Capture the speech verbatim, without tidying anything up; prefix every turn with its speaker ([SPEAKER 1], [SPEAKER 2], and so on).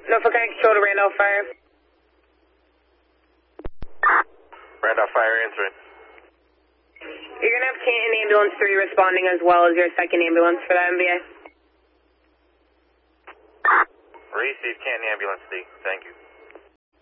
[SPEAKER 1] Norfolk Control to Randolph Fire.
[SPEAKER 2] Randolph Fire answering.
[SPEAKER 1] You're going to have Canton Ambulance three responding as well as your second ambulance for the M B A.
[SPEAKER 2] Receive Canton Ambulance D. Thank you.